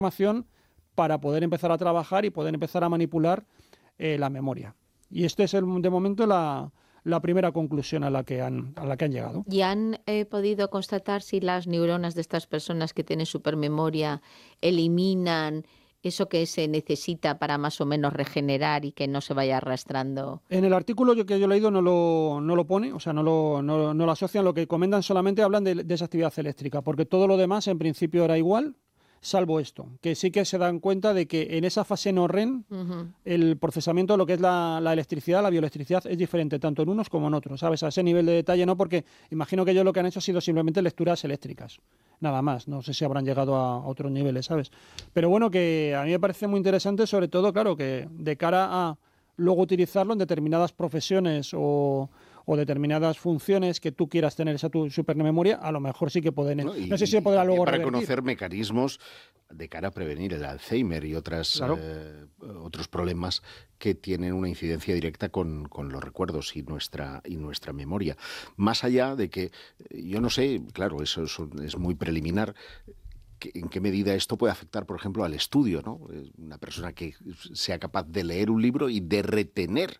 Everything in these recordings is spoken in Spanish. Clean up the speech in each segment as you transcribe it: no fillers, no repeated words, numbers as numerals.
información para poder empezar a trabajar y poder empezar a manipular la memoria. Y este es de momento la primera conclusión a la que han llegado. ¿Y han podido constatar si las neuronas de estas personas que tienen supermemoria eliminan eso que se necesita para más o menos regenerar y que no se vaya arrastrando? En el artículo que yo he leído no lo pone, o sea, no lo asocian. Lo que comentan solamente hablan de esa actividad eléctrica, porque todo lo demás en principio era igual, salvo esto, que sí que se dan cuenta de que en esa fase no REM el procesamiento de lo que es la electricidad, la bioelectricidad, es diferente tanto en unos como en otros, ¿sabes? A ese nivel de detalle no, porque imagino que ellos lo que han hecho ha sido simplemente lecturas eléctricas, nada más. No sé si habrán llegado a otros niveles, ¿sabes? Pero bueno, que a mí me parece muy interesante, sobre todo, claro, que de cara a luego utilizarlo en determinadas profesiones o determinadas funciones que tú quieras tener esa tu supermemoria, a lo mejor sí que pueden... No sé si se podrá luego para revertir. conocer mecanismos de cara a prevenir el Alzheimer y otros problemas que tienen una incidencia directa con los recuerdos y nuestra memoria. Más allá de que, yo no sé, claro, eso es muy preliminar, en qué medida esto puede afectar, por ejemplo, al estudio, ¿no? Una persona que sea capaz de leer un libro y de retener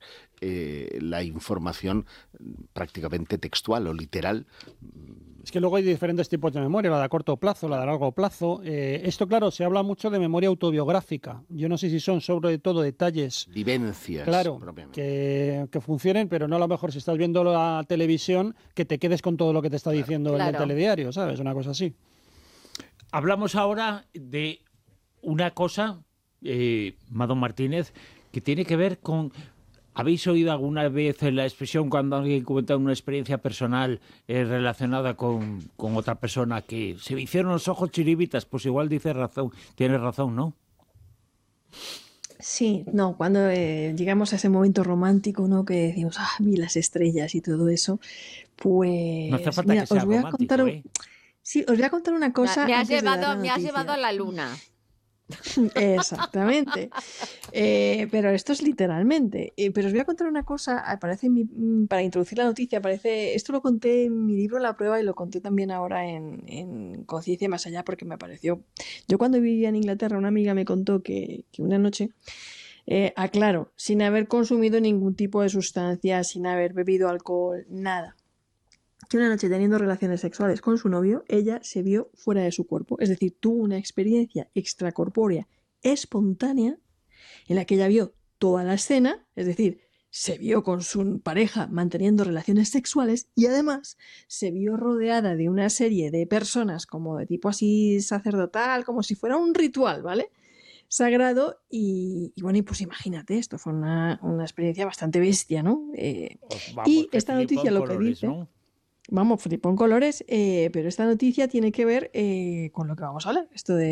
la información prácticamente textual o literal. Es que luego hay diferentes tipos de memoria, la de a corto plazo, la de a largo plazo. Esto, claro, se habla mucho de memoria autobiográfica. Yo no sé si son sobre todo detalles... Vivencias. Claro, que funcionen, pero no a lo mejor si estás viendo la televisión, que te quedes con todo lo que te está diciendo el telediario, ¿sabes? Una cosa así. Hablamos ahora de una cosa, Madón Martínez, que tiene que ver con... ¿Habéis oído alguna vez la expresión cuando alguien cuenta una experiencia personal relacionada con otra persona que se me hicieron los ojos chiribitas? Pues igual tienes razón, ¿no? Sí, no, cuando llegamos a ese momento romántico, ¿no? Que decimos, vi las estrellas y todo eso, pues... No hace falta que sea romántico, Sí, os voy a contar una cosa. Me has llevado a la luna. Exactamente. Pero esto es literalmente. Pero os voy a contar una cosa, para introducir la noticia, esto lo conté en mi libro La Prueba y lo conté también ahora en Conciencia Más Allá, porque me pareció... Yo cuando vivía en Inglaterra, una amiga me contó que una noche, aclaro, sin haber consumido ningún tipo de sustancia, sin haber bebido alcohol, nada, que una noche teniendo relaciones sexuales con su novio, ella se vio fuera de su cuerpo. Es decir, tuvo una experiencia extracorpórea espontánea en la que ella vio toda la escena, es decir, se vio con su pareja manteniendo relaciones sexuales y además se vio rodeada de una serie de personas como de tipo así sacerdotal, como si fuera un ritual, ¿vale? Sagrado y bueno, y pues imagínate, esto fue una experiencia bastante bestia, ¿no? Y esta noticia lo que dice... ¿no? Vamos, flipó en colores, pero esta noticia tiene que ver con lo que vamos a hablar,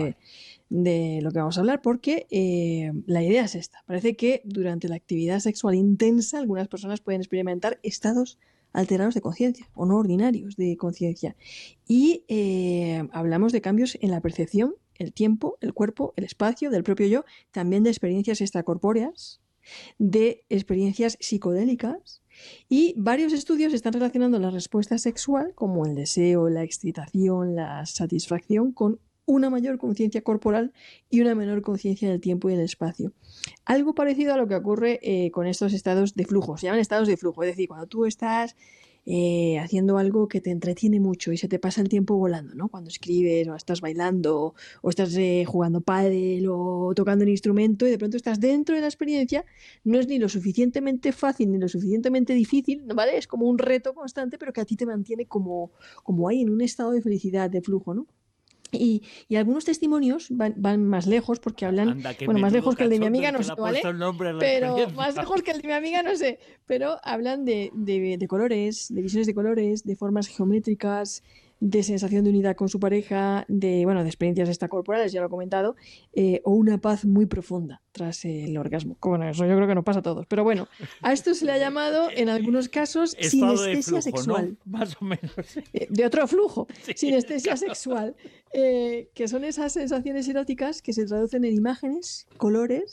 de lo que vamos a hablar, porque la idea es esta. Parece que durante la actividad sexual intensa algunas personas pueden experimentar estados alterados de conciencia o no ordinarios de conciencia. Y hablamos de cambios en la percepción, el tiempo, el cuerpo, el espacio, del propio yo, también de experiencias extracorpóreas, de experiencias psicodélicas. Y varios estudios están relacionando la respuesta sexual, como el deseo, la excitación, la satisfacción, con una mayor conciencia corporal y una menor conciencia del tiempo y del espacio. Algo parecido a lo que ocurre con estos estados de flujo. Se llaman estados de flujo, es decir, cuando tú estás haciendo algo que te entretiene mucho y se te pasa el tiempo volando, ¿no? Cuando escribes o estás bailando o estás jugando pádel o tocando un instrumento y de pronto estás dentro de la experiencia, no es ni lo suficientemente fácil ni lo suficientemente difícil, ¿vale? Es como un reto constante, pero que a ti te mantiene como ahí en un estado de felicidad, de flujo, ¿no? Y algunos testimonios van más lejos porque hablan, más lejos que el de mi amiga, no sé, ¿vale? Pero más lejos que el de mi amiga, no sé. Pero hablan de colores, de visiones de colores, de formas geométricas, de sensación de unidad con su pareja, de experiencias extracorporales, ya lo he comentado, o una paz muy profunda tras el orgasmo. Bueno, eso yo creo que nos pasa a todos. Pero bueno, a esto se le ha llamado, en algunos casos, sinestesia sexual. ¿No? Más o menos. De otro flujo, sí. Sinestesia sexual. Que son esas sensaciones eróticas que se traducen en imágenes, colores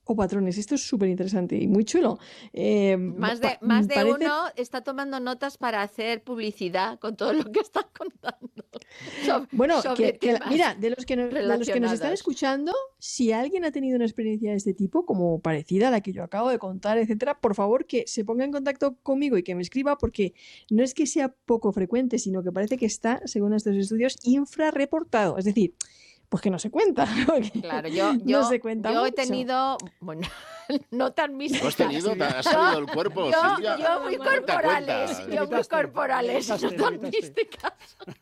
o patrones. Esto es súper interesante y muy chulo. Más de parece... uno está tomando notas para hacer publicidad con todo lo que estás contando. Bueno, mira, de los que nos relacionadas. están escuchando, si alguien ha tenido una experiencia de este tipo, como parecida a la que yo acabo de contar, etcétera, por favor que se ponga en contacto conmigo y que me escriba, porque no es que sea poco frecuente, sino que parece que está, según estos estudios, infrarreportado. Es decir, pues que no se cuenta. Claro, no se cuenta yo he mucho. tenido, bueno, no tan místicas. ¿Tú has tenido? ¿Te has salido del cuerpo, Silvia? Yo muy corporales, no tan místicas.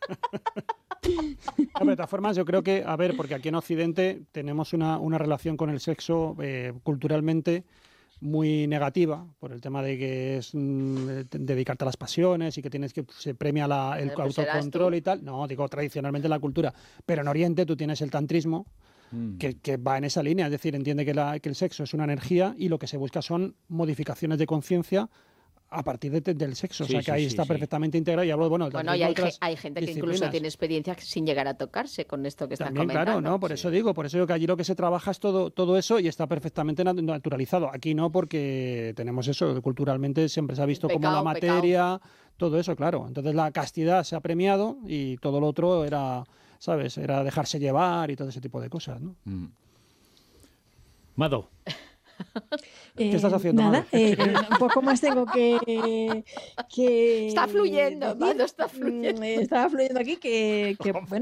De todas formas, yo creo que, a ver, porque aquí en Occidente tenemos una relación con el sexo culturalmente muy negativa, por el tema de que es dedicarte a las pasiones y que se premia el autocontrol y tal. No, digo tradicionalmente en la cultura, pero en Oriente tú tienes el tantrismo que va en esa línea, es decir, entiende que el sexo es una energía y lo que se busca son modificaciones de conciencia a partir del sexo, o sea que ahí está perfectamente integrado. Y hablo, bueno, y hay gente que incluso tiene experiencia sin llegar a tocarse con esto que estás comentando. Claro, ¿no? Por eso digo que allí lo que se trabaja es todo eso y está perfectamente naturalizado. Aquí no, porque tenemos eso, culturalmente siempre se ha visto como la materia, todo eso, claro. Entonces la castidad se ha premiado y todo lo otro era, ¿sabes? Era dejarse llevar y todo ese tipo de cosas, ¿no? Mado. ¿Qué estás haciendo? Nada, un poco más tengo que está fluyendo, Mado, está fluyendo. Estaba fluyendo aquí que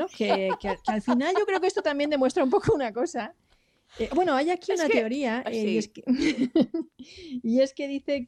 al final yo creo que esto también demuestra un poco una cosa. Bueno, hay aquí una teoría y es que dice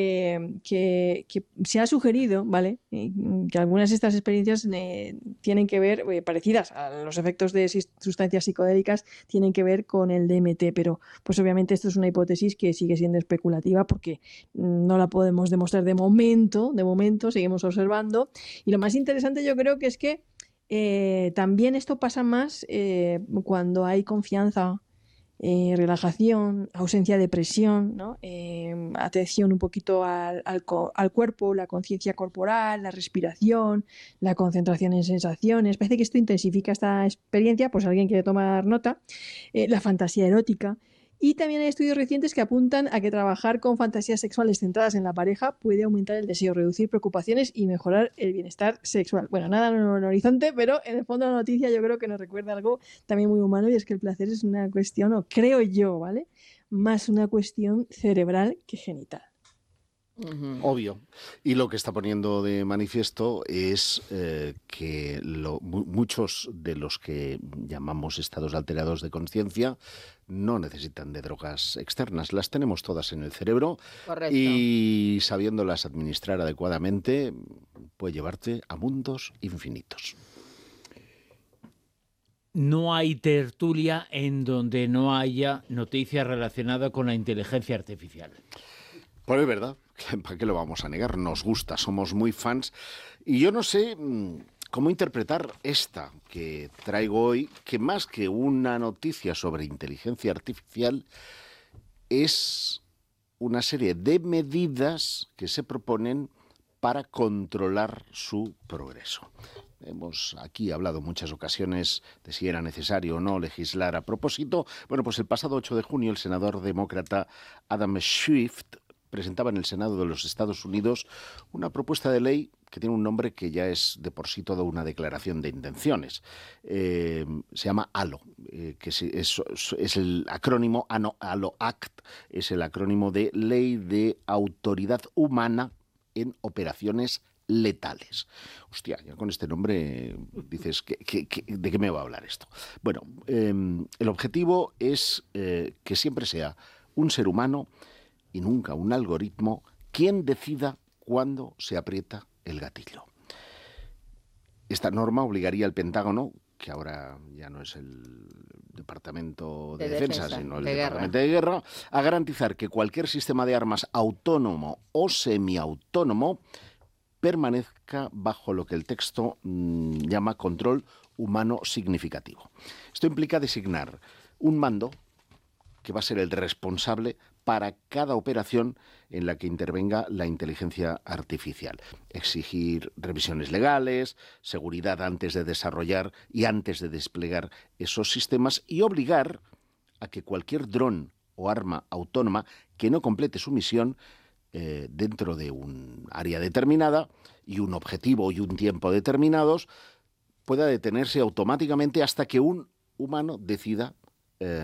que se ha sugerido, ¿vale? Que algunas de estas experiencias tienen que ver, parecidas a los efectos de sustancias psicodélicas, tienen que ver con el DMT, pero pues obviamente esto es una hipótesis que sigue siendo especulativa porque no la podemos demostrar de momento, seguimos observando. Y lo más interesante yo creo que es que también esto pasa más cuando hay confianza, relajación, ausencia de presión, ¿no? Atención un poquito al cuerpo, la conciencia corporal, la respiración, la concentración en sensaciones. Parece que esto intensifica esta experiencia, pues alguien quiere tomar nota. La fantasía erótica. Y también hay estudios recientes que apuntan a que trabajar con fantasías sexuales centradas en la pareja puede aumentar el deseo, reducir preocupaciones y mejorar el bienestar sexual. Bueno, nada en el horizonte, pero en el fondo la noticia yo creo que nos recuerda algo también muy humano, y es que el placer es una cuestión, o creo yo, ¿vale? Más una cuestión cerebral que genital. Obvio. Y lo que está poniendo de manifiesto es que muchos de los que llamamos estados alterados de conciencia no necesitan de drogas externas. Las tenemos todas en el cerebro. Correcto. Y sabiéndolas administrar adecuadamente puede llevarte a mundos infinitos. No hay tertulia en donde no haya noticias relacionadas con la inteligencia artificial. Pues es verdad. ¿Para qué lo vamos a negar? Nos gusta, somos muy fans. Y yo no sé cómo interpretar esta que traigo hoy, que más que una noticia sobre inteligencia artificial, es una serie de medidas que se proponen para controlar su progreso. Hemos aquí hablado en muchas ocasiones de si era necesario o no legislar a propósito. Bueno, pues el pasado 8 de junio el senador demócrata Adam Schiff presentaba en el Senado de los Estados Unidos una propuesta de ley que tiene un nombre que ya es de por sí toda una declaración de intenciones. Se llama ALO, que es el acrónimo, ALO Act, es el acrónimo de Ley de Autoridad Humana en Operaciones Letales. Hostia, ya con este nombre dices, ¿de qué me va a hablar esto? Bueno, el objetivo es que siempre sea un ser humano y nunca un algoritmo quien decida cuándo se aprieta el gatillo. Esta norma obligaría al Pentágono, que ahora ya no es el Departamento de Defensa, sino el Departamento de Guerra, a garantizar que cualquier sistema de armas autónomo o semiautónomo permanezca bajo lo que el texto llama control humano significativo. Esto implica designar un mando que va a ser el responsable para cada operación en la que intervenga la inteligencia artificial. Exigir revisiones legales, seguridad antes de desarrollar y antes de desplegar esos sistemas y obligar a que cualquier dron o arma autónoma que no complete su misión dentro de un área determinada y un objetivo y un tiempo determinados, pueda detenerse automáticamente hasta que un humano decida